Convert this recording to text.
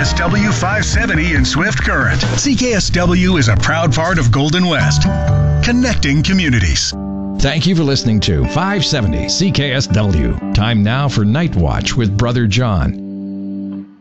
CKSW 570 in Swift Current. CKSW is a proud part of Golden West, connecting communities. Thank you for listening to 570 CKSW. Time now for Night Watch with Brother John.